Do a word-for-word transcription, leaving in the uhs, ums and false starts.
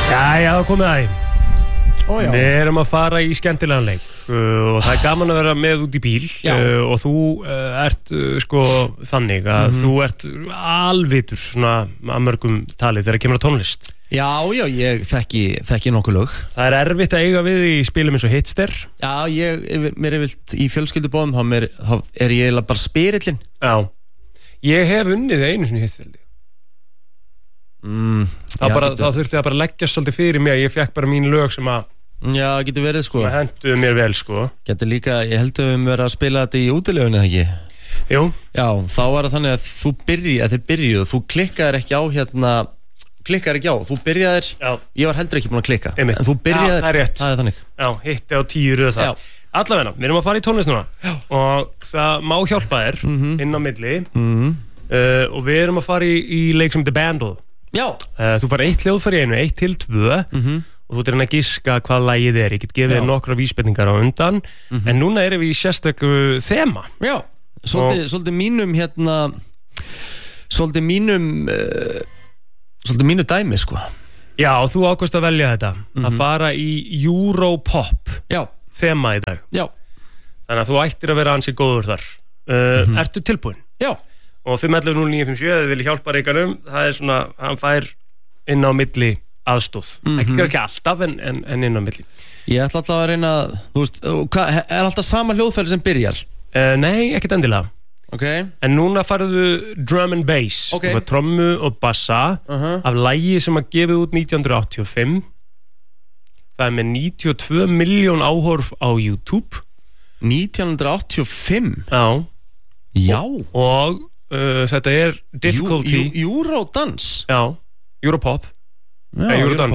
Jæja, þá komið að því. Ó, já. Við erum að fara í skemmtilegan leik uh, og það er gaman að vera með út í bíl uh, og þú uh, ert uh, sko þannig að Mhm. þú ert alvitur svona að mörgum talið þegar kemur á tónlist. Já, já, ég þekki, þekki nokkuð lög. Það er erfitt að eiga við í spilum eins og Hitster. Já, ég, yfir- mér er vilt í fjölskyldubóðum, þá mér- þá er ég eiginlega bara spyrillinn. Já. Ég hef unnið einu sinni Hitster. Mm, Það, já, bara, getur- það þurfti að bara leggja svolítið fyrir mig að ég fekk bara mín lög sem að Já, getur verið sko. sem að henduðu mér vel sko. Getur líka, ég held að við höfum verið að spila þetta í útilegunni, eða ekki? Jú. Já, þá var það þannig að þú byrji, að þið byrjuð, þú klikkaðir ekki á hérna, klikkaðir ekki á, þú byrjaðir, Já. ég var heldur ekki búin að klikka, Einmitt. en þú byrjaðir, Já, það er rétt. það er þannig. Já, hitti á tíu röð það. Já. Allavegna, við erum að fara í tónlist núna. Já. Og það má hjálpa þér inn á milli Mhm. uh, og við erum að fara í, í leik sem The Bandle. Já. Uh, þú fara eitt hljóðfæri í einu, eitt til tvö Mhm. og þú ert að reyna að giska hvað lagið er. Ég get gefið Já. þér nokkra vísbendingar á undan en núna erum við í sérstöku þema. Já, svolítið, svolítið mínum hérna svolítið mínum uh, svolítið mínu dæmi sko. Já, þú ákvæmst að velja þetta að fara í Europop Já, þema í dag. já, Þannig að þú ættir að vera ansi góður þar. Uh, Ertu tilbúin? já. Og fimm ellefu núll níu fimm sjö, ef þið vilja hjálpa Ríkanum, það er svona, hann fær inn á milli aðstóð. Ekki, ekki alltaf, en, en, en inn á milli. Ég ætla alltaf að reyna að, þú veist, og hvað, er alltaf sama hljóðfæri sem byrjar? Uh, nei, ekkert endilega. Ok. En núna farðu drum and bass, Ok. þú fær trommu og bassa Uh-huh. af lagi sem að gefið út nítján hundruð áttatíu og fimm. Það er með níutíu og tvö milljón áhorf á YouTube. nítján hundruð áttatíu og fimm. Já. Já. Og uh, þetta er Difficulty. Jú- jú- Eurodance. Já, Europop. Já, Nei, Eurodance.